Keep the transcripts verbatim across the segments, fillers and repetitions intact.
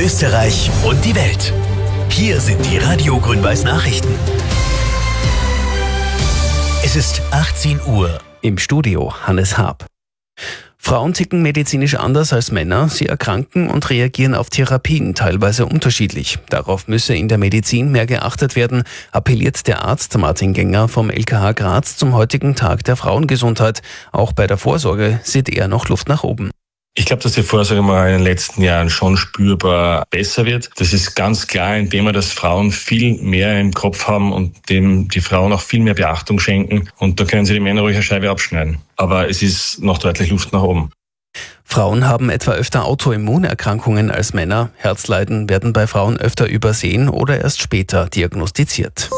Österreich und die Welt. Hier sind die Radio Grün-Weiß Nachrichten. Es ist achtzehn Uhr. Im Studio Hannes Haab. Frauen ticken medizinisch anders als Männer. Sie erkranken und reagieren auf Therapien teilweise unterschiedlich. Darauf müsse in der Medizin mehr geachtet werden, appelliert der Arzt Martin Gänger vom L K H Graz zum heutigen Tag der Frauengesundheit. Auch bei der Vorsorge sieht er noch Luft nach oben. Ich glaube, dass die Vorsorge mal in den letzten Jahren schon spürbar besser wird. Das ist ganz klar, indem wir, dass Frauen viel mehr im Kopf haben und dem die Frauen auch viel mehr Beachtung schenken. Und da können sie die Männer ruhig eine Scheibe abschneiden. Aber es ist noch deutlich Luft nach oben. Frauen haben etwa öfter Autoimmunerkrankungen als Männer. Herzleiden werden bei Frauen öfter übersehen oder erst später diagnostiziert.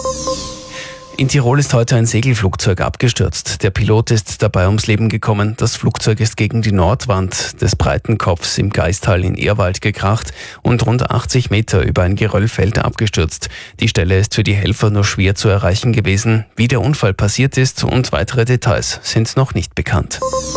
In Tirol ist heute ein Segelflugzeug abgestürzt. Der Pilot ist dabei ums Leben gekommen. Das Flugzeug ist gegen die Nordwand des Breitenkopfs im Gaistal in Ehrwald gekracht und rund achtzig Meter über ein Geröllfeld abgestürzt. Die Stelle ist für die Helfer nur schwer zu erreichen gewesen. Wie der Unfall passiert ist und weitere Details sind noch nicht bekannt.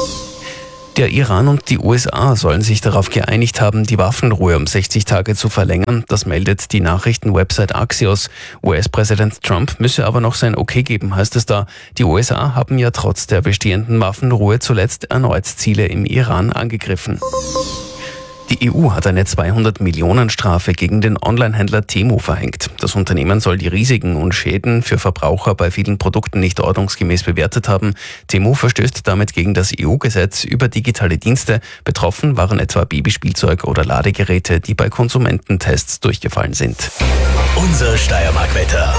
Der Iran und die U S A sollen sich darauf geeinigt haben, die Waffenruhe um sechzig Tage zu verlängern. Das meldet die Nachrichtenwebsite Axios. U S-Präsident Trump müsse aber noch sein Okay geben, heißt es da. Die U S A haben ja trotz der bestehenden Waffenruhe zuletzt erneut Ziele im Iran angegriffen. Die E U hat eine zweihundert Millionen Strafe gegen den Onlinehändler Temu verhängt. Das Unternehmen soll die Risiken und Schäden für Verbraucher bei vielen Produkten nicht ordnungsgemäß bewertet haben. Temu verstößt damit gegen das E U-Gesetz über digitale Dienste. Betroffen waren etwa Babyspielzeug oder Ladegeräte, die bei Konsumententests durchgefallen sind. Unser Steiermark-Wetter.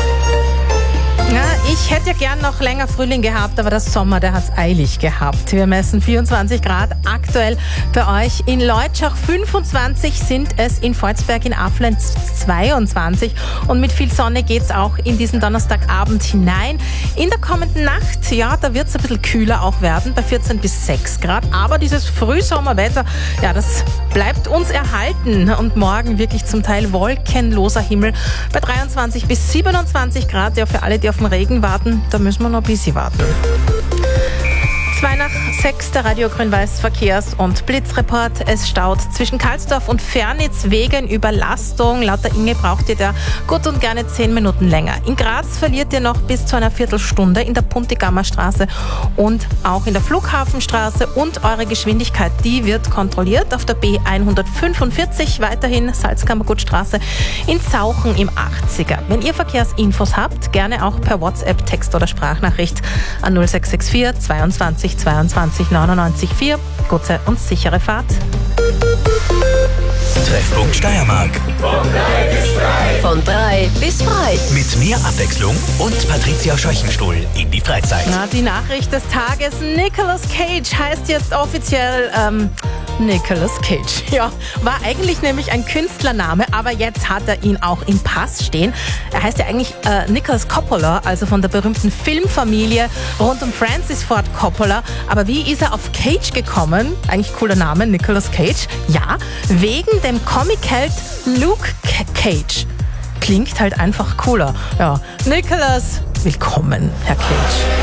Ja, ich hätte ja gern noch länger Frühling gehabt, aber der Sommer, der hat's eilig gehabt. Wir messen vierundzwanzig Grad aktuell bei euch. In Leutschach fünfundzwanzig sind es, in Volzberg in Aflenz zweiundzwanzig. Und mit viel Sonne geht's auch in diesen Donnerstagabend hinein. In der kommenden Nacht, ja, da wird's ein bisschen kühler auch werden, bei vierzehn bis sechs Grad. Aber dieses Frühsommerwetter, ja, das bleibt uns erhalten. Und morgen wirklich zum Teil wolkenloser Himmel bei dreiundzwanzig bis siebenundzwanzig Grad. Ja, für alle, die auf den Regen warten, da müssen wir noch ein bisschen warten. Zwei nach sechs, der Radio Grün-Weiß Verkehrs- und Blitzreport. Es staut zwischen Karlsdorf und Fernitz wegen Überlastung. Laut der Inge braucht ihr da gut und gerne zehn Minuten länger. In Graz verliert ihr noch bis zu einer Viertelstunde in der Puntigammer Straße und auch in der Flughafenstraße. Und eure Geschwindigkeit, die wird kontrolliert auf der B hundertfünfundvierzig. Weiterhin Salzkammergutstraße in Zauchen im achtziger. Wenn ihr Verkehrsinfos habt, gerne auch per WhatsApp, Text oder Sprachnachricht an null sechs sechs vier zweiundzwanzig zweiundzwanzig neunundneunzig vier. Gute und sichere Fahrt. Treffpunkt Steiermark. Von drei bis frei. Mit mehr Abwechslung und Patricia Scheuchenstuhl in die Freizeit. Na, die Nachricht des Tages. Nicolas Cage heißt jetzt offiziell ähm, Nicolas Cage. Ja, war eigentlich nämlich ein Künstlername, aber jetzt hat er ihn auch im Pass stehen. Er heißt ja eigentlich äh, Nicolas Coppola, also von der berühmten Filmfamilie rund um Francis Ford Coppola. Aber wie ist er auf Cage gekommen? Eigentlich cooler Name, Nicolas Cage. Ja, wegen dem Comic-Held Luke Cage. Klingt halt einfach cooler. Ja, Nicolas, willkommen, Herr Cage.